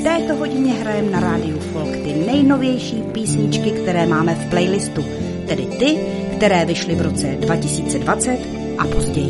V této hodině hrajeme na rádiu Folk ty nejnovější písničky, které máme v playlistu, tedy ty, které vyšly v roce 2020 a později.